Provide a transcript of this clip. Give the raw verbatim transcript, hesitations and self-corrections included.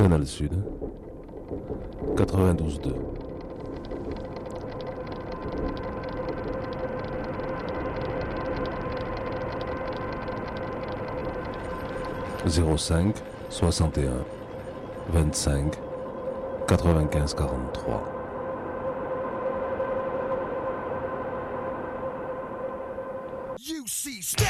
Canal Sud, quatre-vingt-douze deux. zéro cinq soixante et un vingt-cinq quatre-vingt-quinze quarante-trois. U C Step.